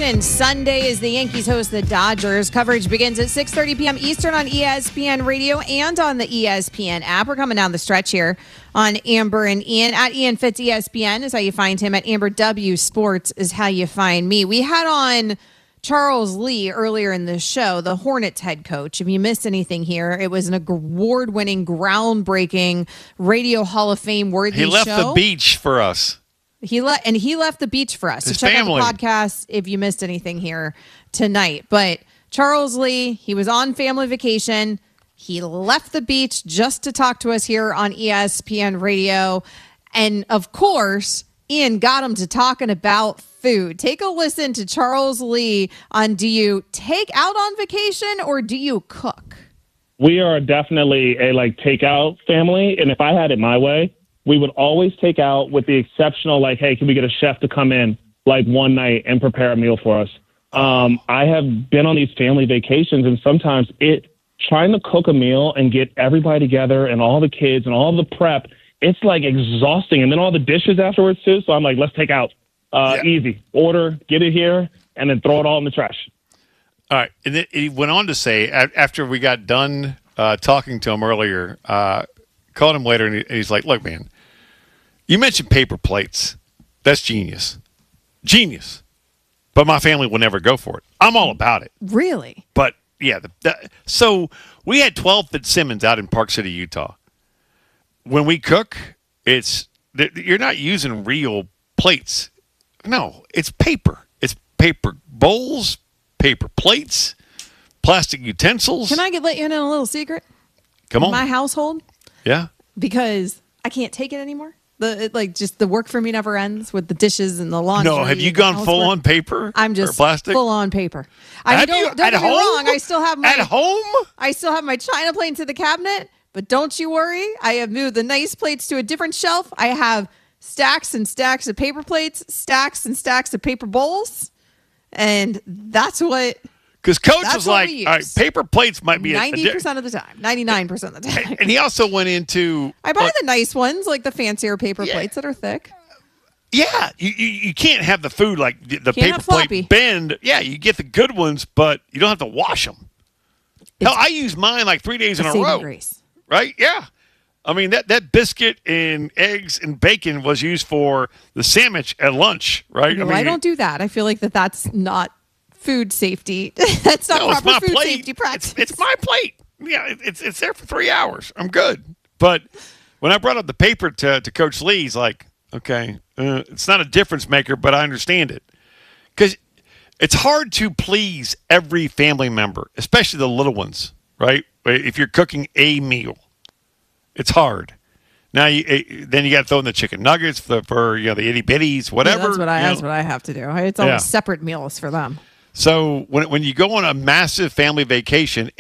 vacation Sunday as the Yankees host the Dodgers. Coverage begins at 6:30 p.m. Eastern on ESPN Radio and on the ESPN app. We're coming down the stretch here on Amber and Ian. At Ian Fitz ESPN is how you find him. At Amber W Sports is how you find me. We had on Charles Lee earlier in the show, the Hornets head coach. If you missed anything here, it was an award-winning, groundbreaking Radio Hall of Fame worthy show. He left the beach for us. He left the beach for us. His so check family. out the podcast if you missed anything here tonight. But Charles Lee, he was on family vacation. He left the beach just to talk to us here on ESPN Radio. And of course, Ian got him to talking about food. Take a listen to Charles Lee on, do you take out on vacation or do you cook? We are definitely a takeout family. And if I had it my way, we would always take out, with the exceptional, hey, can we get a chef to come in one night and prepare a meal for us? I have been on these family vacations, and sometimes trying to cook a meal and get everybody together and all the kids and all the prep, it's exhausting. And then all the dishes afterwards too. So I'm let's take out. Easy. Order, get it here, and then throw it all in the trash. All right. And then he went on to say, after we got done talking to him earlier, called him later, and he's like, look, man, you mentioned paper plates. That's genius. Genius. But my family will never go for it. I'm all about it. Really? But, yeah. So we had 12 Fitzsimmons out in Park City, Utah. When we cook, you're not using real plates. No, it's paper. It's paper bowls, paper plates, plastic utensils. Can I let you in on a little secret? Come on. In my household? Yeah. Because I can't take it anymore. Just the work for me never ends with the dishes and the laundry. No, have you gone full on paper? I'm just or plastic? full on paper. Don't get me wrong. I still have at home. I still have my china plate to the cabinet, but don't you worry. I have moved the nice plates to a different shelf. I have stacks and stacks of paper plates, stacks and stacks of paper bowls, and that's what. Because Coach was like, all right, paper plates might be 90% of the time, 99% of the time. And he also went into... I buy the nice ones, the fancier paper plates that are thick. Yeah, you can't have the food the paper plate bend. Yeah, you get the good ones, but you don't have to wash them. Hell, I use mine 3 days in a row. Grace. Right? Yeah. I mean, that biscuit and eggs and bacon was used for the sandwich at lunch, right? No, I don't do that. I feel that's not food safety. That's not proper food safety practice. It's my plate. Yeah, it's there for 3 hours. I'm good. But when I brought up the paper to Coach Lee, he's like, okay, it's not a difference maker, but I understand it. Because it's hard to please every family member, especially the little ones, right? If you're cooking a meal, it's hard. Now, then you got to throw in the chicken nuggets for the itty bitties, whatever. Yeah, that's what I have to do. It's always separate meals for them. So when you go on a massive family vacation,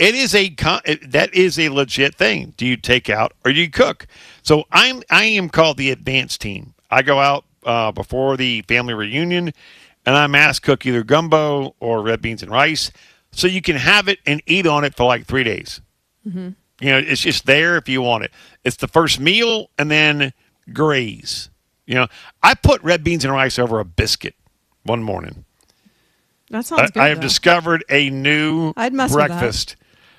that is a legit thing. Do you take out or do you cook? So I am called the advanced team. I go out before the family reunion, and I'm asked cook either gumbo or red beans and rice, so you can have it and eat on it for 3 days. Mm-hmm. It's just there if you want it. It's the first meal and then graze. I put red beans and rice over a biscuit one morning. That sounds good. I have discovered a new breakfast.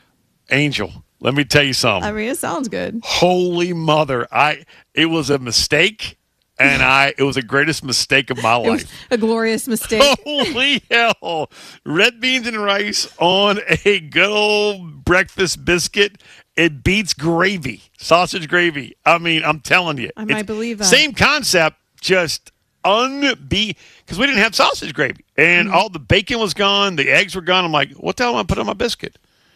Angel, let me tell you something. I mean, it sounds good. Holy mother. It was a mistake, and it was the greatest mistake of my life. It was a glorious mistake. Holy hell. Red beans and rice on a good old breakfast biscuit. It beats gravy, sausage gravy. I mean, I'm telling you. I might believe that. Same concept, just because we didn't have sausage gravy, and all the bacon was gone, the eggs were gone. I'm like, what the hell am I put on my biscuit?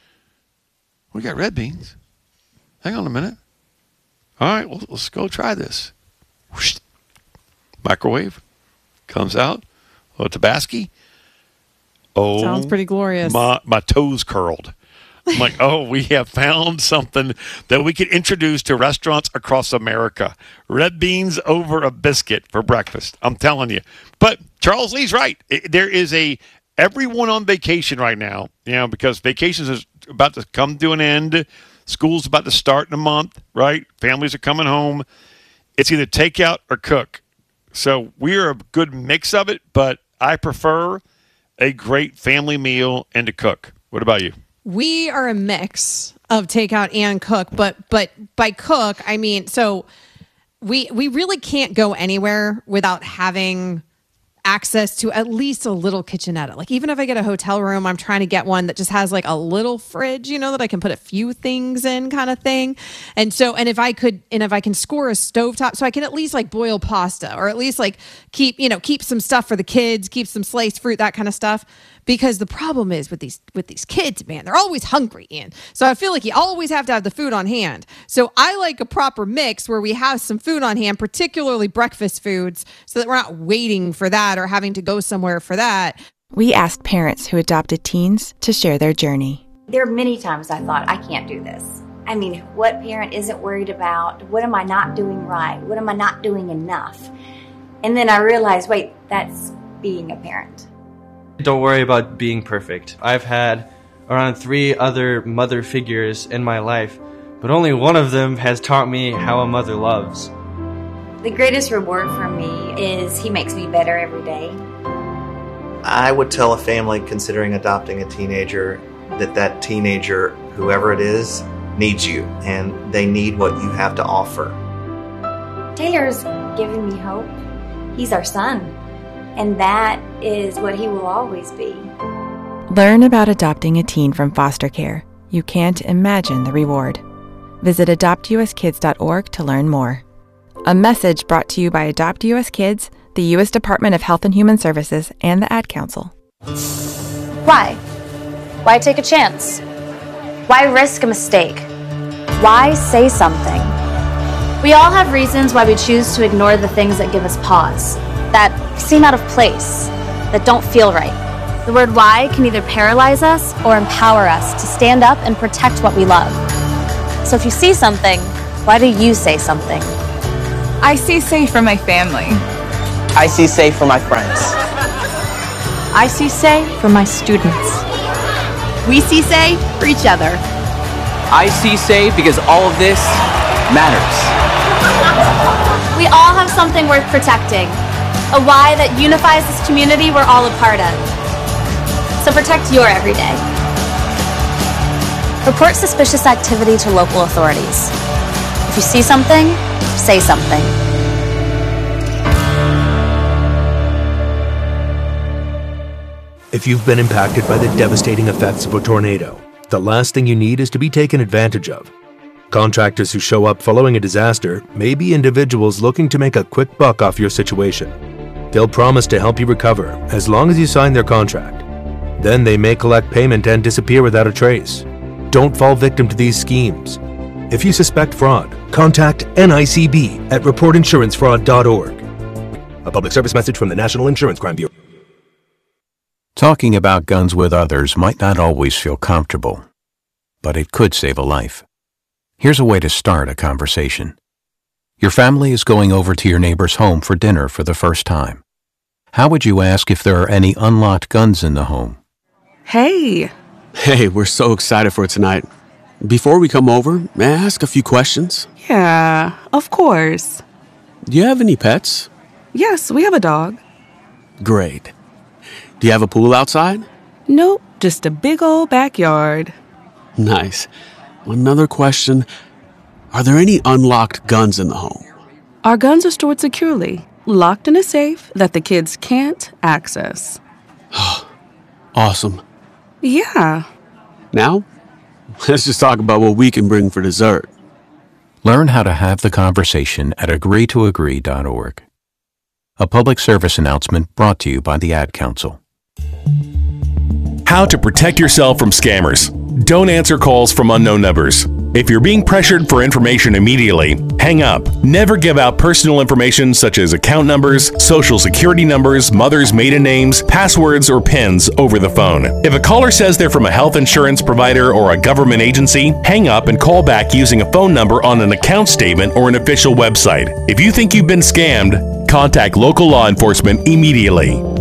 We got red beans. Hang on a minute. All right, well, let's go try this. Whoosh. Microwave comes out. Tabasco. Oh, sounds pretty glorious. My toes curled. I'm like, we have found something that we could introduce to restaurants across America. Red beans over a biscuit for breakfast. I'm telling you. But Charles Lee's right. There is everyone on vacation right now, because vacations is about to come to an end. School's about to start in a month, right? Families are coming home. It's either takeout or cook. So we're a good mix of it, but I prefer a great family meal and to cook? What about you? We are a mix of takeout and cook, but by cook, I mean, so we really can't go anywhere without having access to at least a little kitchenette. Like even if I get a hotel room, I'm trying to get one that just has like a little fridge, that I can put a few things in kind of thing. And if I can score a stovetop, so I can at least like boil pasta or at least like keep some stuff for the kids, keep some sliced fruit, that kind of stuff. Because the problem is with these kids, man, they're always hungry, Ian. So I feel like you always have to have the food on hand. So I like a proper mix where we have some food on hand, particularly breakfast foods, so that we're not waiting for that or having to go somewhere for that. We asked parents who adopted teens to share their journey. There are many times I thought, I can't do this. I mean, what parent isn't worried about? What am I not doing right? What am I not doing enough? And then I realized, wait, that's being a parent. Don't worry about being perfect. I've had around 3 other mother figures in my life, but only one of them has taught me how a mother loves. The greatest reward for me is he makes me better every day. I would tell a family considering adopting a teenager that teenager, whoever it is, needs you, and they need what you have to offer. Taylor's given me hope. He's our son. And that is what he will always be. Learn about adopting a teen from foster care. You can't imagine the reward. Visit adoptuskids.org to learn more. A message brought to you by Adopt US Kids, the U.S. Department of Health and Human Services, and the Ad Council. Why? Why take a chance? Why risk a mistake? Why say something? We all have reasons why we choose to ignore the things that give us pause, that seem out of place, that don't feel right. The word why can either paralyze us or empower us to stand up and protect what we love. So if you see something, why do you say something? I see safe for my family. I see safe for my friends. I see say for my students. We see say for each other. I see say because all of this matters. We all have something worth protecting. A why that unifies this community we're all a part of. So protect your everyday. Report suspicious activity to local authorities. If you see something, say something. If you've been impacted by the devastating effects of a tornado, the last thing you need is to be taken advantage of. Contractors who show up following a disaster may be individuals looking to make a quick buck off your situation. They'll promise to help you recover as long as you sign their contract. Then they may collect payment and disappear without a trace. Don't fall victim to these schemes. If you suspect fraud, contact NICB at reportinsurancefraud.org. A public service message from the National Insurance Crime Bureau. Talking about guns with others might not always feel comfortable, but it could save a life. Here's a way to start a conversation. Your family is going over to your neighbor's home for dinner for the first time. How would you ask if there are any unlocked guns in the home? Hey, we're so excited for tonight. Before we come over, may I ask a few questions? Yeah, of course. Do you have any pets? Yes, we have a dog. Great. Do you have a pool outside? Nope, just a big old backyard. Nice. Another question. Are there any unlocked guns in the home? Our guns are stored securely, locked in a safe that the kids can't access. Awesome. Yeah. Now, let's just talk about what we can bring for dessert. Learn how to have the conversation at agreetoagree.org. A public service announcement brought to you by the Ad Council. How to protect yourself from scammers. Don't answer calls from unknown numbers. If you're being pressured for information immediately, hang up. Never give out personal information such as account numbers, social security numbers, mother's maiden names, passwords, or PINs over the phone. If a caller says they're from a health insurance provider or a government agency, hang up and call back using a phone number on an account statement or an official website. If you think you've been scammed, contact local law enforcement immediately.